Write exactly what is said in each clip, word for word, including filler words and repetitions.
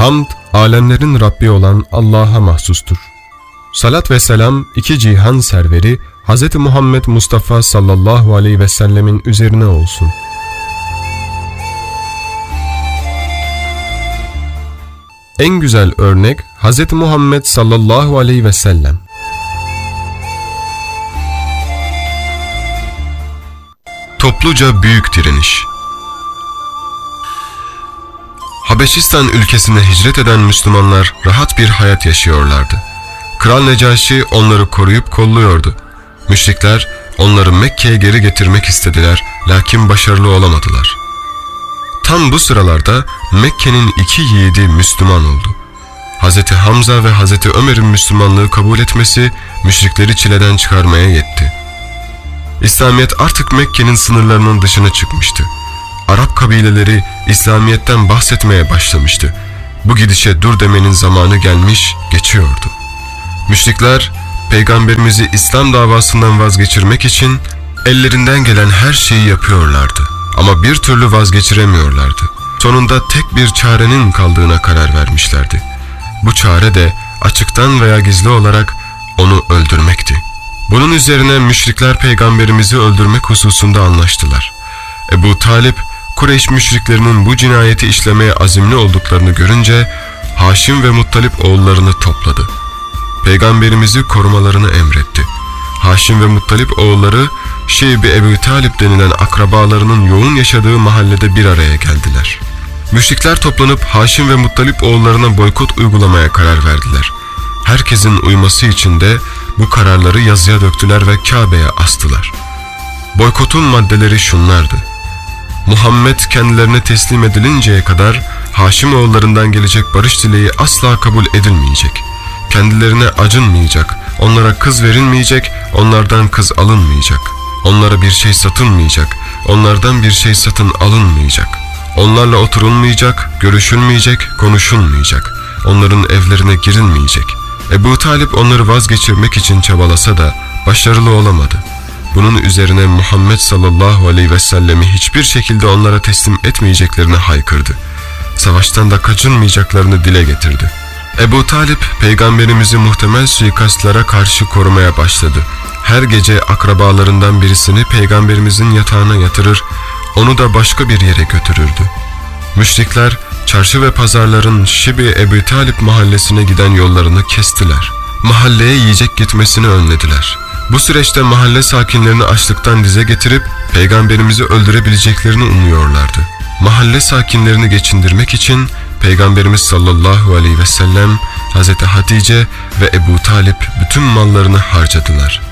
Hamd, alemlerin Rabbi olan Allah'a mahsustur. Salat ve selam, iki cihan serveri Hz. Muhammed Mustafa sallallahu aleyhi ve sellemin üzerine olsun. En güzel örnek Hz. Muhammed sallallahu aleyhi ve sellem. Topluca büyük direniş. Habeşistan ülkesine hicret eden Müslümanlar rahat bir hayat yaşıyorlardı. Kral Necaşi onları koruyup kolluyordu. Müşrikler onları Mekke'ye geri getirmek istediler, lakin başarılı olamadılar. Tam bu sıralarda Mekke'nin iki yiğidi Müslüman oldu. Hazreti Hamza ve Hazreti Ömer'in Müslümanlığı kabul etmesi müşrikleri çileden çıkarmaya yetti. İslamiyet artık Mekke'nin sınırlarının dışına çıkmıştı. Arap kabileleri İslamiyet'ten bahsetmeye başlamıştı. Bu gidişe dur demenin zamanı gelmiş, geçiyordu. Müşrikler, Peygamberimizi İslam davasından vazgeçirmek için ellerinden gelen her şeyi yapıyorlardı. Ama bir türlü vazgeçiremiyorlardı. Sonunda tek bir çarenin kaldığına karar vermişlerdi. Bu çare de açıktan veya gizli olarak onu öldürmekti. Bunun üzerine müşrikler Peygamberimizi öldürmek hususunda anlaştılar. Ebu Talip, Kureyş müşriklerinin bu cinayeti işlemeye azimli olduklarını görünce Haşim ve Muttalip oğullarını topladı. Peygamberimizi korumalarını emretti. Haşim ve Muttalip oğulları Şeyb-i Ebu Talip denilen akrabalarının yoğun yaşadığı mahallede bir araya geldiler. Müşrikler toplanıp Haşim ve Muttalip oğullarına boykot uygulamaya karar verdiler. Herkesin uyması için de bu kararları yazıya döktüler ve Kabe'ye astılar. Boykotun maddeleri şunlardı: Muhammed kendilerine teslim edilinceye kadar Haşim oğullarından gelecek barış dileği asla kabul edilmeyecek. Kendilerine acınmayacak, onlara kız verilmeyecek, onlardan kız alınmayacak. Onlara bir şey satılmayacak, onlardan bir şey satın alınmayacak. Onlarla oturulmayacak, görüşülmeyecek, konuşulmayacak. Onların evlerine girilmeyecek. Ebu Talip onları vazgeçirmek için çabalasa da başarılı olamadı. Bunun üzerine Muhammed sallallahu aleyhi ve sellemi hiçbir şekilde onlara teslim etmeyeceklerini haykırdı. Savaştan da kaçınmayacaklarını dile getirdi. Ebu Talip, Peygamberimizi muhtemel suikastlara karşı korumaya başladı. Her gece akrabalarından birisini Peygamberimizin yatağına yatırır, onu da başka bir yere götürürdü. Müşrikler, çarşı ve pazarların Şeyb-i Ebu Talip mahallesine giden yollarını kestiler. Mahalleye yiyecek gitmesini önlediler. Bu süreçte mahalle sakinlerini açlıktan dize getirip Peygamberimizi öldürebileceklerini umuyorlardı. Mahalle sakinlerini geçindirmek için Peygamberimiz sallallahu aleyhi ve sellem, Hazreti Hatice ve Ebu Talip bütün mallarını harcadılar.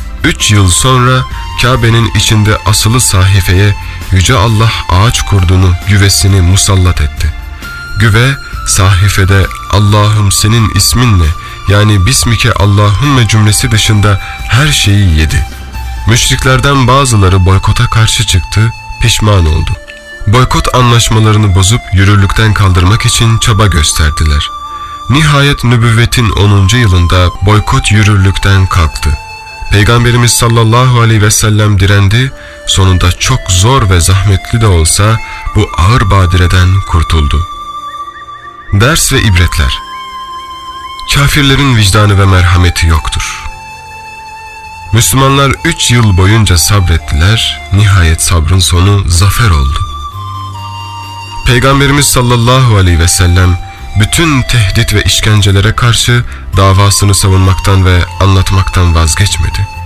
Üç yıl sonra Kabe'nin içinde asılı sahifeye Yüce Allah ağaç kurdunu, güvesini musallat etti. Güve, sahifede Allah'ım senin isminle, yani Bismike Allahümme cümlesi dışında her şeyi yedi. Müşriklerden bazıları boykota karşı çıktı, pişman oldu. Boykot anlaşmalarını bozup yürürlükten kaldırmak için çaba gösterdiler. Nihayet nübüvvetin onuncu yılında boykot yürürlükten kalktı. Peygamberimiz sallallahu aleyhi ve sellem direndi, sonunda çok zor ve zahmetli de olsa bu ağır badireden kurtuldu. Ders ve ibretler. Kafirlerin vicdanı ve merhameti yoktur. Müslümanlar üç yıl boyunca sabrettiler, nihayet sabrın sonu zafer oldu. Peygamberimiz sallallahu aleyhi ve sellem bütün tehdit ve işkencelere karşı davasını savunmaktan ve anlatmaktan vazgeçmedi.